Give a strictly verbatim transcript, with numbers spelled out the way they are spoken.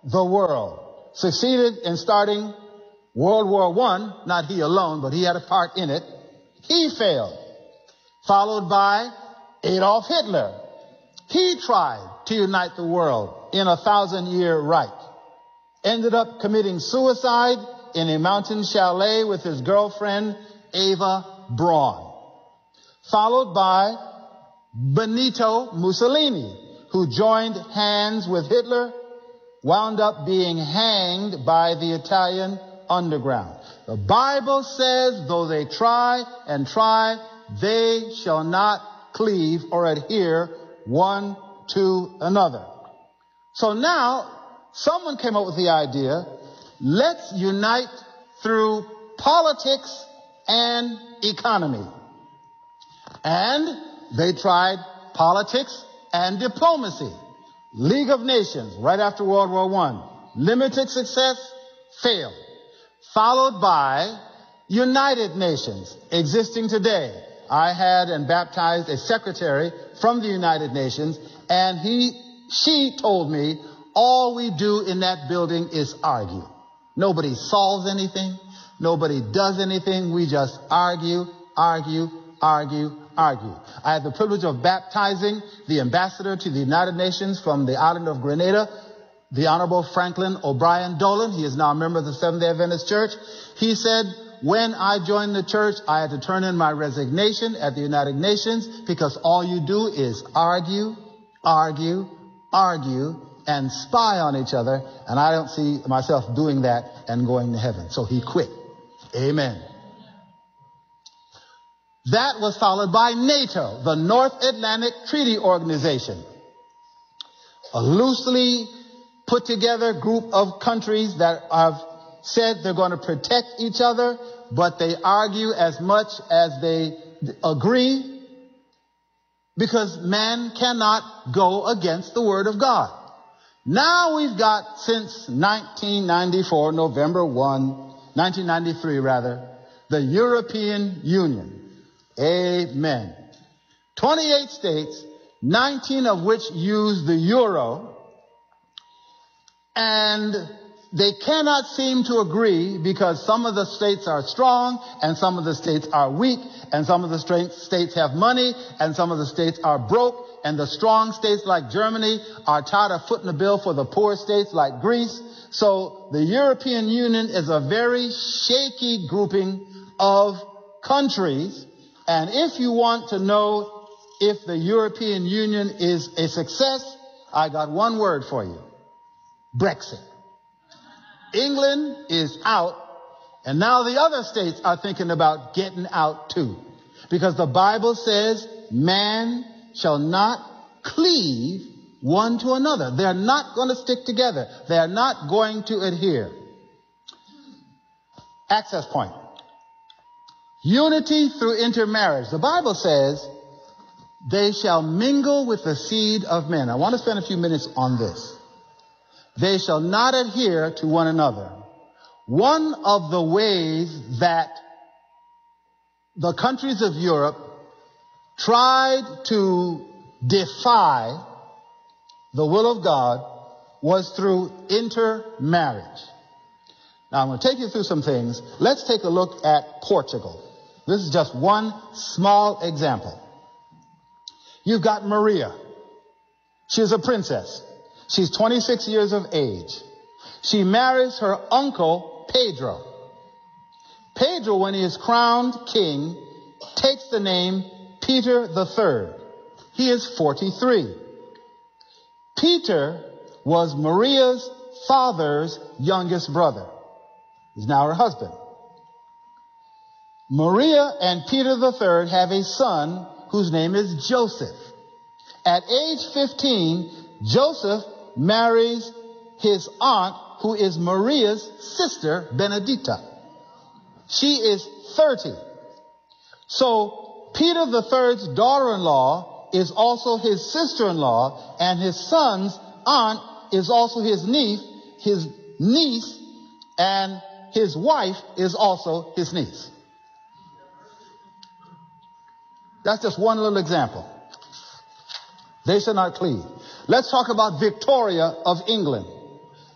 the world. Succeeded in starting World War One, not he alone, but he had a part in it. He failed. Followed by Adolf Hitler. He tried to unite the world in a thousand-year right. Ended up committing suicide in a mountain chalet with his girlfriend, Eva Braun. Followed by Benito Mussolini, who joined hands with Hitler, wound up being hanged by the Italian underground. The Bible says, though they try and try, they shall not cleave or adhere one to another. So now, someone came up with the idea, let's unite through politics and economy. And they tried politics and diplomacy. League of Nations, right after World War One. Limited success, failed. Followed by United Nations, existing today. I had and baptized a secretary from the United Nations, and he, she told me, all we do in that building is argue. Nobody solves anything. Nobody does anything. We just argue, argue, argue, argue. I had the privilege of baptizing the ambassador to the United Nations from the island of Grenada, the Honorable Franklin O'Brien Dolan. He is now a member of the Seventh-day Adventist Church. He said, when I joined the church, I had to turn in my resignation at the United Nations because all you do is argue, argue, argue, and spy on each other. And I don't see myself doing that and going to heaven. So he quit. Amen. That was followed by NATO, the North Atlantic Treaty Organization, a loosely put together group of countries that have said they're going to protect each other, but they argue as much as they agree because man cannot go against the Word of God. Now we've got, since nineteen ninety-four, November first, nineteen ninety-three rather, the European Union. Amen. twenty-eight states, nineteen of which use the euro, and they cannot seem to agree because some of the states are strong and some of the states are weak and some of the states have money and some of the states are broke, and the strong states like Germany are tired of footing the bill for the poor states like Greece. So the European Union is a very shaky grouping of countries. And if you want to know if the European Union is a success, I got one word for you. Brexit. England is out, and now the other states are thinking about getting out too. Because the Bible says man shall not cleave one to another. They're not going to stick together. They're not going to adhere. Access point. Unity through intermarriage. The Bible says they shall mingle with the seed of men. I want to spend a few minutes on this. They shall not adhere to one another. One of the ways that the countries of Europe tried to defy the will of God was through intermarriage. Now, I'm going to take you through some things. Let's take a look at Portugal. This is just one small example. You've got Maria. She's a princess. She's twenty-six years of age. She marries her uncle, Pedro. Pedro, when he is crowned king, takes the name Peter the Third. He is forty-three. Peter was Maria's father's youngest brother. He's now her husband. Maria and Peter the Third have a son whose name is Joseph. At age fifteen, Joseph marries his aunt, who is Maria's sister, Benedicta. She is thirty. So Peter the Third's daughter-in-law is also his sister-in-law, and his son's aunt is also his niece, his niece, and his wife is also his niece. That's just one little example. They shall not cleave. Let's talk about Victoria of England.